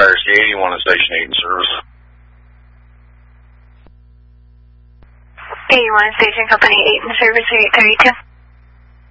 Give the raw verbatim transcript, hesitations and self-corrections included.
R C eighty-one to Station eight in service. eighty-one, Station Company eight in service, eight thirty-two.